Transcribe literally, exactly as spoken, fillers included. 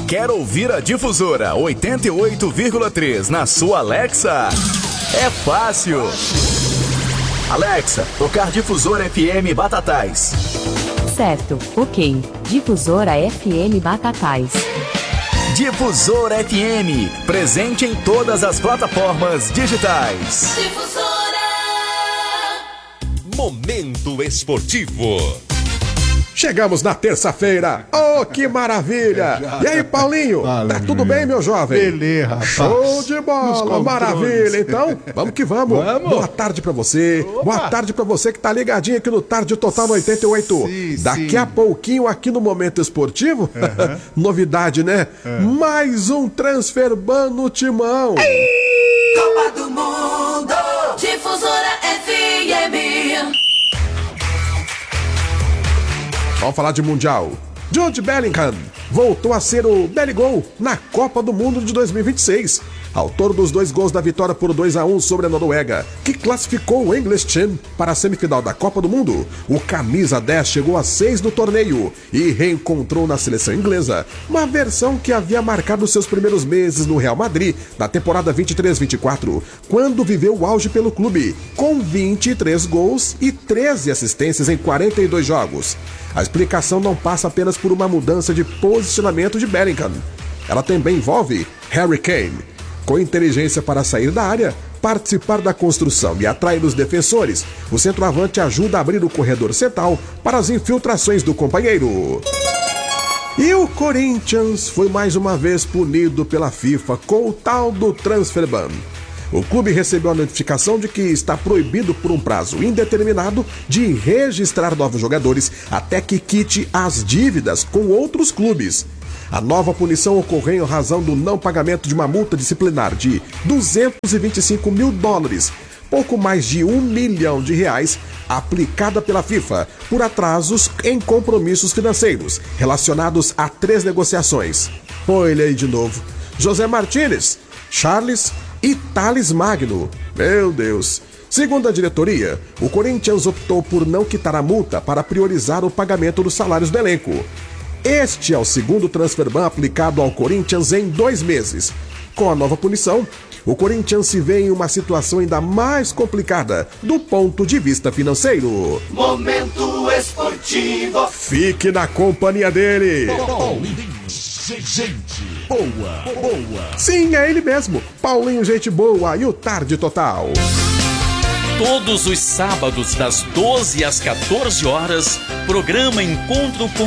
Quer ouvir a Difusora oitenta e oito vírgula três na sua Alexa? É fácil. Alexa, tocar Difusora F M Batatais. Certo, ok. Difusora F M Batatais. Difusora F M, presente em todas as plataformas digitais. Difusora. Momento esportivo. Chegamos na terça-feira. Oh, que maravilha! E aí, Paulinho? Fala, tá tudo meu. bem, meu jovem? Beleza, rapaz. Show de bola, maravilha. Então, vamos que vamos. Vamos. Boa tarde pra você. Opa. Boa tarde pra você que tá ligadinho aqui no Tarde Total no oitenta e oito. Sim, Daqui sim. a pouquinho aqui no Momento Esportivo, Uhum. novidade, né? Mais um transfer ban no timão. Copa do Mundo. Difusora F M. Vamos falar de Mundial. Jude Bellingham voltou a ser o Belligol na Copa do Mundo de dois mil e vinte e seis. Autor dos dois gols da vitória por dois a um sobre a Noruega, que classificou o English Team para a semifinal da Copa do Mundo. O camisa dez chegou a seis no torneio e reencontrou na seleção inglesa uma versão que havia marcado seus primeiros meses no Real Madrid na temporada vinte e três vinte e quatro, quando viveu o auge pelo clube, com vinte e três gols e treze assistências em quarenta e dois jogos. A explicação não passa apenas por uma mudança de posicionamento de Bellingham. Ela também envolve Harry Kane. Com inteligência para sair da área, participar da construção e atrair os defensores, o centroavante ajuda a abrir o corredor central para as infiltrações do companheiro. E o Corinthians foi mais uma vez punido pela FIFA com o tal do transfer ban. O clube recebeu a notificação de que está proibido por um prazo indeterminado de registrar novos jogadores até que quite as dívidas com outros clubes. A nova punição ocorreu em razão do não pagamento de uma multa disciplinar de duzentos e vinte e cinco mil dólares, pouco mais de um milhão de reais, aplicada pela FIFA por atrasos em compromissos financeiros relacionados a três negociações. Olha aí de novo. José Martínez, Charles e Thales Magno. Meu Deus. Segundo a diretoria, o Corinthians optou por não quitar a multa para priorizar o pagamento dos salários do elenco. Este é o segundo transfer ban aplicado ao Corinthians em dois meses. Com a nova punição, o Corinthians se vê em uma situação ainda mais complicada do ponto de vista financeiro. Momento esportivo. Fique na companhia dele. Paulinho, gente boa, boa. Sim, é ele mesmo, Paulinho Gente Boa e o Tarde Total. Todos os sábados das doze às quatorze horas, programa Encontro com